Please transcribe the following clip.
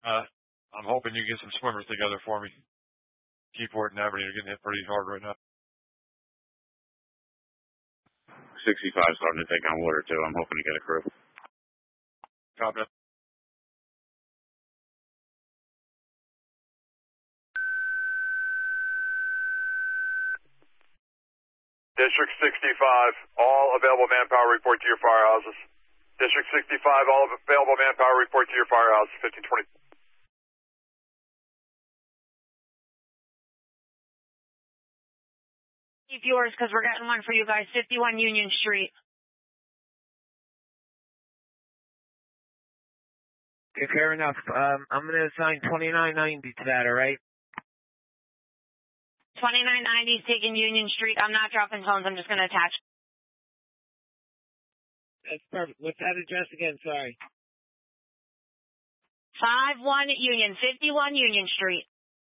I'm hoping you get some swimmers together for me. Keyport and Aberdeen are getting hit pretty hard right now. 65 starting to take on water too. I'm hoping to get a crew. Copy. District 65, all available manpower report to your firehouses. District 65, all available manpower report to your firehouses. 1520. Keep yours because we're getting one for you guys. 51 Union Street. Okay, fair enough. I'm going to assign 2990 to that, all right? 2990 is taking Union Street. I'm not dropping phones. I'm just going to attach. That's perfect. What's that address again? Sorry. 51 Union, 51 Union Street.